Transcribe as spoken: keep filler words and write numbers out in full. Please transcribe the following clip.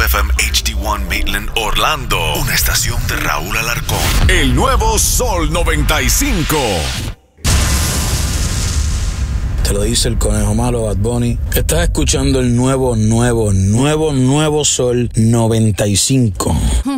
F M H D uno Maitland, Orlando. Una estación de Raúl Alarcón. El nuevo Sol noventa y cinco. Te lo dice el conejo malo, Bad Bunny. Estás escuchando el nuevo, nuevo, nuevo, nuevo Sol noventa y cinco.